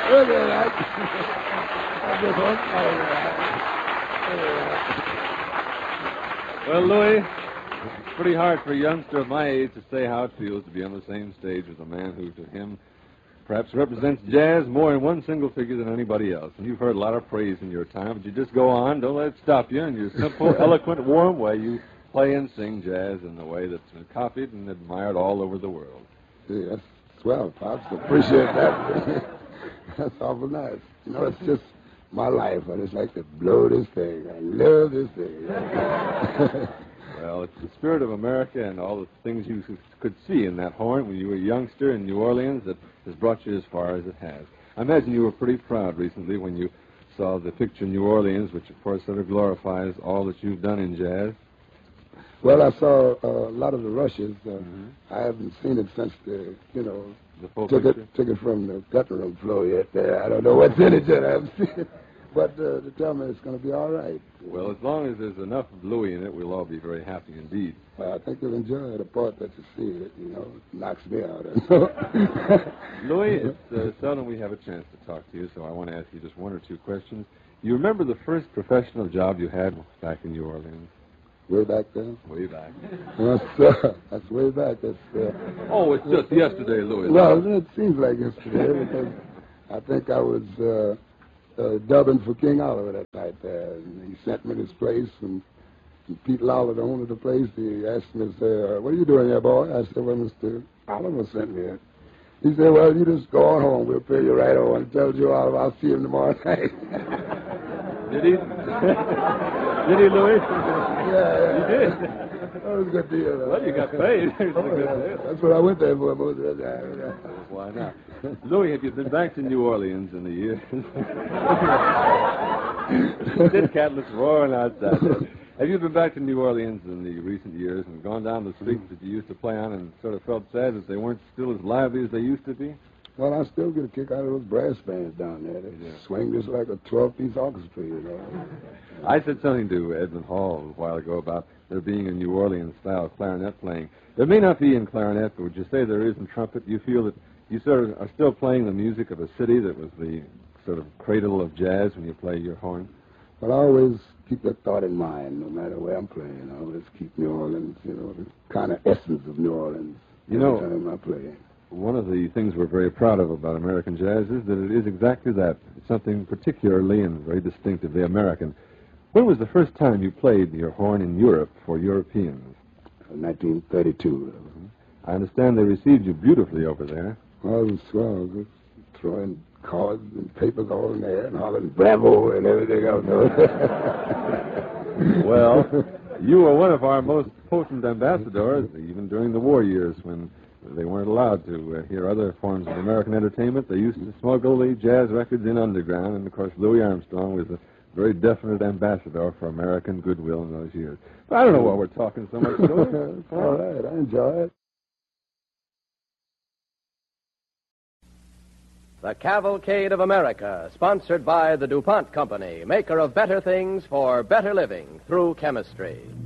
Look at that. I just want Well, Louis, it's pretty hard for a youngster of my age to say how it feels to be on the same stage with a man who, to him, perhaps represents jazz more in one single figure than anybody else. And you've heard a lot of praise in your time, but you just go on. Don't let it stop you. In your simple, eloquent, warm way, you play and sing jazz in a way that's been copied and admired all over the world. Gee, that's swell, Pops. Appreciate that. That's awful nice. You know, it's just my life. I just like to blow this thing. I love this thing. Well, it's the spirit of America and all the things you could see in that horn when you were a youngster in New Orleans that has brought you as far as it has. I imagine you were pretty proud recently when you saw the picture New Orleans, which, of course, sort of glorifies all that you've done in jazz. Well, I saw a lot of the rushes. I haven't seen it since The full took it from the cutting room floor yet. I don't know what's in it yet. I haven't seen it. But to tell me it's going to be all right. Well, as long as there's enough of Louis in it, we'll all be very happy indeed. Well, I think you'll enjoy the part that you see. It, knocks me out. Louis, it's seldom we have a chance to talk to you, so I want to ask you just one or two questions. You remember the first professional job you had back in New Orleans? Way back then? Way back. That's way back. Oh, it's just yesterday, Louis. Well, it seems like yesterday because I think I was dubbing for King Oliver that night there. And he sent me this place, and Pete Lawler, the owner of the place, he asked me, what are you doing here, boy? I said, well, Mr. Oliver sent me here. He said, well, you just go on home. We'll pay you right on. And tell you Oliver I'll see him tomorrow night. Did he? Did he, Louis? Yeah. You did? That was a good deal. Well, you got paid. That's what I went there for most of the time. Why not? Louis, have you been back to New Orleans in the years? This cat looks roaring outside there. Have you been back to New Orleans in the recent years and gone down the streets that you used to play on and sort of felt sad that they weren't still as lively as they used to be? Well, I still get a kick out of those brass bands down there. They swing just like a 12-piece orchestra, I said something to Edmund Hall a while ago about there being a New Orleans-style clarinet playing. There may not be in clarinet, but would you say there is in trumpet? You feel that you sort of are still playing the music of a city that was the sort of cradle of jazz when you play your horn? Well, I always keep that thought in mind, no matter where I'm playing. I always keep New Orleans, the kind of essence of New Orleans every time I play. One of the things we're very proud of about American jazz is that it is exactly that. It's something particularly and very distinctively American. When was the first time you played your horn in Europe for Europeans? 1932. I understand they received you beautifully over there. Well, it was swell. Throwing cards and papers all in there and hollering bravo and everything else. Well, you were one of our most potent ambassadors, even during the war years when they weren't allowed to hear other forms of American entertainment. They used to smuggle the jazz records in underground, and, of course, Louis Armstrong was a very definite ambassador for American goodwill in those years. But I don't know why we're talking so much, Louis. All right, I enjoy it. The Cavalcade of America, sponsored by the DuPont Company, maker of better things for better living through chemistry.